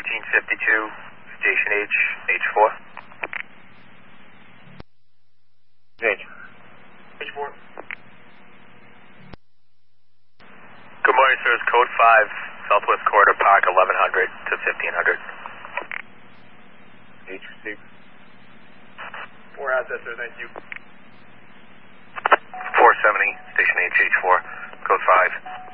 1452, Station H, H4. H. H4. Good morning, sir. It's Code 5, Southwest Corridor Park, 1100 to 1500. H6. 4 assets, sir. Thank you. 470, Station H, H4, Code 5.